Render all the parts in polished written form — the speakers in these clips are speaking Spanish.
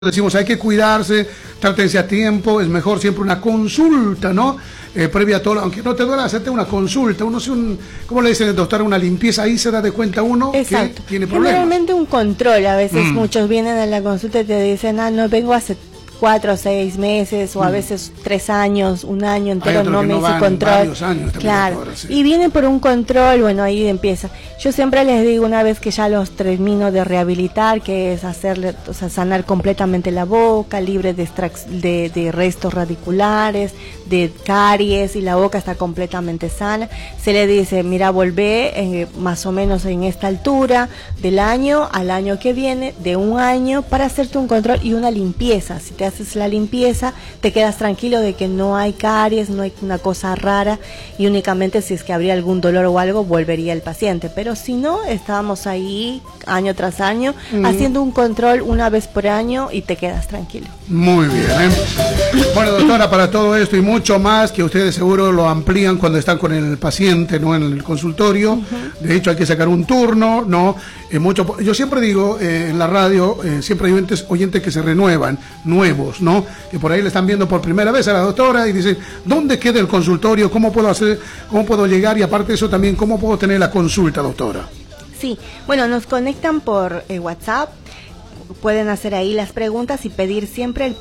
Decimos, hay que cuidarse, trátense a tiempo, es mejor siempre una consulta, ¿no? Previa a todo, aunque no te duela, hacerte una consulta, uno hace ¿cómo le dicen el doctor? Una limpieza, ahí se da de cuenta uno. Exacto. Que tiene problemas. Generalmente un control, a veces muchos vienen a la consulta y te dicen, no vengo hace 4 o 6 meses, o a veces 3 años, un año entero no me hice control. Años, claro, doctora, sí. Y vienen por un control, bueno, ahí empieza. Yo siempre les digo, una vez que ya los termino de rehabilitar, que es hacerle, o sea, sanar completamente la boca, libre de restos radiculares, de caries, y la boca está completamente sana, se le dice, mira, volvé más o menos en esta altura del año al año que viene, de un año, para hacerte un control y una limpieza. Si te haces la limpieza, te quedas tranquilo de que no hay caries, no hay una cosa rara, y únicamente si es que habría algún dolor o algo, volvería el paciente. Pero si no, estábamos ahí año tras año, haciendo un control una vez por año y te quedas tranquilo. Muy bien, Bueno, doctora, para todo esto y mucho más, que ustedes seguro lo amplían cuando están con el paciente, ¿no? En el consultorio. De hecho, hay que sacar un turno, ¿no? Yo siempre digo, en la radio, siempre hay oyentes que se renuevan, nuevos, ¿no? Que por ahí le están viendo por primera vez a la doctora y dicen, ¿dónde queda el consultorio? ¿Cómo puedo hacer? ¿Cómo puedo llegar? Y aparte de eso también, ¿cómo puedo tener la consulta, doctora? Sí, bueno, nos conectan por WhatsApp. Pueden hacer ahí las preguntas y pedir siempre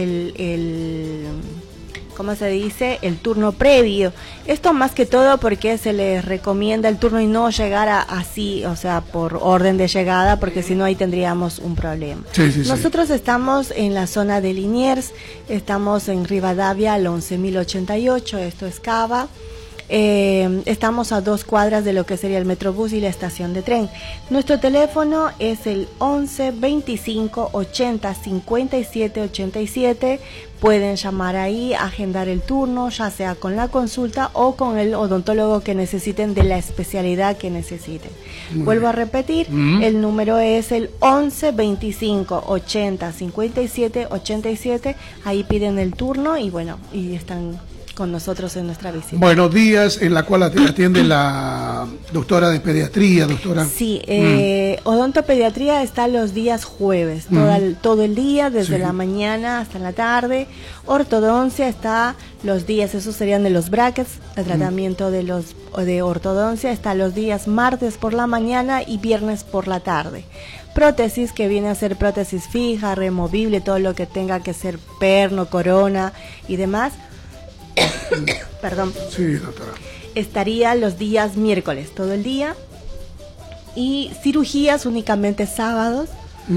¿cómo se dice? El turno previo. Esto más que todo porque se les recomienda el turno y no llegar así, o sea, por orden de llegada, porque si no ahí tendríamos un problema. Sí, Nosotros estamos en la zona de Liniers, estamos en Rivadavia al 11.088, esto es Cava. Estamos a 2 cuadras de lo que sería el Metrobús y la estación de tren. Nuestro teléfono es el 11 25 80 57 87. Pueden llamar ahí, agendar el turno, ya sea con la consulta o con el odontólogo que necesiten, de la especialidad que necesiten. Vuelvo a repetir, el número es el 11 25 80 57 87. Ahí piden el turno y bueno, y están con nosotros en nuestra visita. Buenos días, en la cual atiende la doctora de pediatría, doctora. Sí, odontopediatría está los días jueves, todo el día, desde la mañana hasta la tarde. Ortodoncia está los días, esos serían de los brackets, el tratamiento de ortodoncia está los días martes por la mañana y viernes por la tarde. Prótesis, que viene a ser prótesis fija, removible, todo lo que tenga que ser perno, corona y demás. Perdón. Sí, doctora. Estaría los días miércoles, todo el día. Y cirugías únicamente sábados.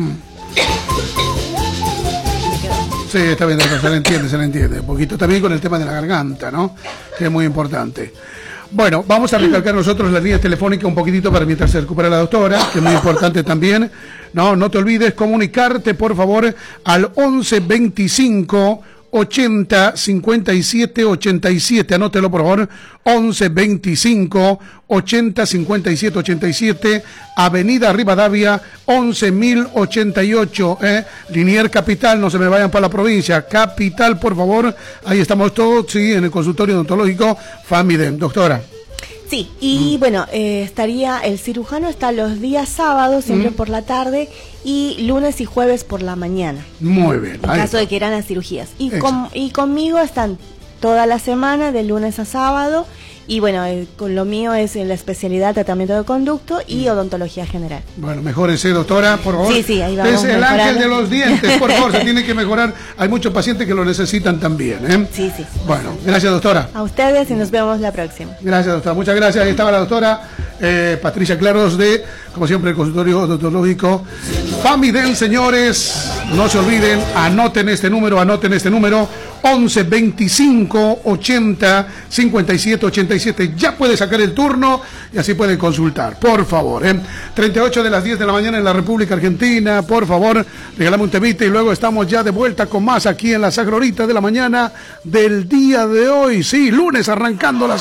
Sí, está bien, doctora, se le entiende. Un poquito también con el tema de la garganta, ¿no? Que es muy importante. Bueno, vamos a recalcar nosotros la línea telefónica un poquitito para mientras se recupera la doctora, que es muy importante también. No te olvides comunicarte, por favor, al 11 25 80 57 87, anótelo por favor, 11 25 80 57 87, Avenida Rivadavia 11.088, Liniers Capital, no se me vayan para la provincia, Capital, por favor, ahí estamos todos, sí, en el consultorio odontológico Famiden, doctora. Sí, y bueno, estaría el cirujano está los días sábados, siempre por la tarde, y lunes y jueves por la mañana. Muy bien. En caso de que eran las cirugías. Y conmigo están toda la semana, de lunes a sábado, y bueno, con lo mío es en la especialidad tratamiento de conducto y odontología general. Bueno, mejórese, doctora, por favor. Sí, ahí vamos. Es el ángel de los dientes, por favor, se tiene que mejorar. Hay muchos pacientes que lo necesitan también, Sí. Bueno, gracias, doctora. A ustedes y nos vemos la próxima. Gracias, doctora. Muchas gracias. Ahí estaba la doctora Patricia Claros de, como siempre, el consultorio odontológico Famiden, señores. No se olviden, anoten este número, 11 25 80 57 87. Ya puede sacar el turno y así puede consultar, por favor. 38 de las 10 de la mañana en la República Argentina, por favor, regalame un temita y luego estamos ya de vuelta con más aquí en la Sagrorita de la mañana del día de hoy. Sí, lunes arrancando las